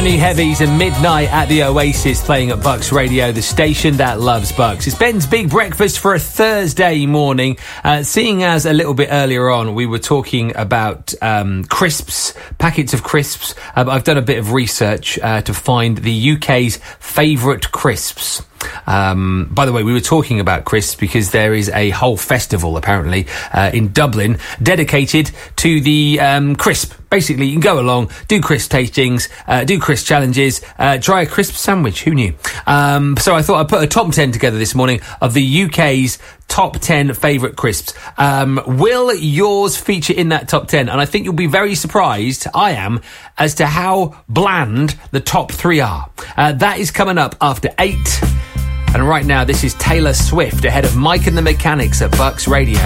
Tony Heavies and Midnight at the Oasis playing at Bucks Radio, the station that loves Bucks. It's Ben's Big Breakfast for a Thursday morning. Seeing as a little bit earlier on we were talking about crisps, packets of crisps, I've done a bit of research to find the UK's favourite crisps. By the way, we were talking about crisps because there is a whole festival apparently in Dublin dedicated to the crisp. Basically, you can go along, do crisp tastings, do crisp challenges, try a crisp sandwich. Who knew? So I thought I'd put a top 10 together this morning of the UK's top 10 favourite crisps. Will yours feature in that top 10? And I think you'll be very surprised, I am, as to how bland the top 3 are. That is coming up after 8. And right now, this is Taylor Swift ahead of Mike and the Mechanics at Bucks Radio.